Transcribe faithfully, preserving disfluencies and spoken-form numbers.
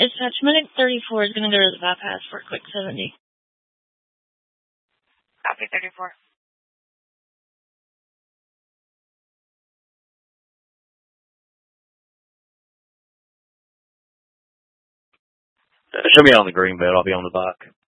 Dispatch, Medic thirty-four is going to go to the bypass for a quick seventy. Copy, thirty-four. Uh, show me on the green belt. I'll be on the bike.